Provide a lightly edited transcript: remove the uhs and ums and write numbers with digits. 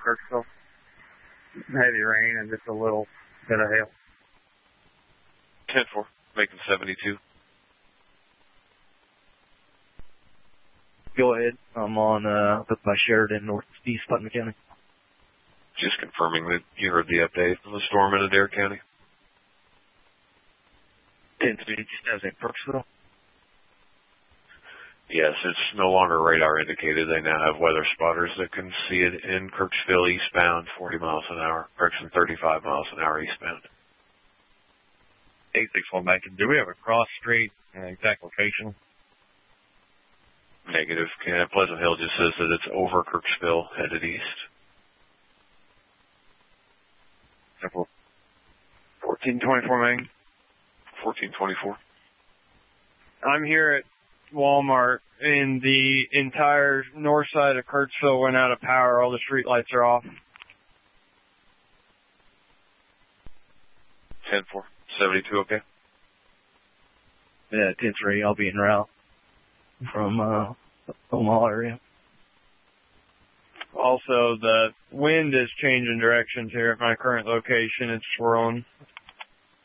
Kirksville. Heavy rain and just a little bit of hail. 10-4, making 72. Go ahead. I'm on up by Sheridan, northeast Putnam County. Just confirming that you heard the update on the storm in Adair County. 10-3, just as in Kirksville. Yes, it's no longer radar indicated. They now have weather spotters that can see it in Kirksville eastbound, 40 miles an hour, correction, 35 miles an hour eastbound. 861 Macon, do we have a cross street and exact location? Negative. Pleasant Hill just says that it's over Kirksville, headed east. 1424 Main. 1424. I'm here at Walmart, and the entire north side of Kirksville went out of power. All the street lights are off. 10-4. 72, okay? Yeah, 10-3. I'll be en route from Omaha area. Also, the wind is changing directions here at my current location. It's swirling.